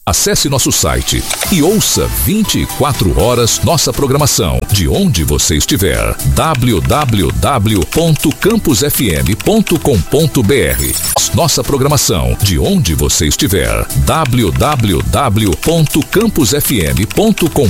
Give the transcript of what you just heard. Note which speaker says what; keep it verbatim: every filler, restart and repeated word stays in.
Speaker 1: Acesse nosso site e ouça vinte e quatro horas nossa programação de onde você estiver. w w w ponto campus f m ponto com ponto b r. Nossa programação de onde você estiver. w w w ponto campus f m ponto com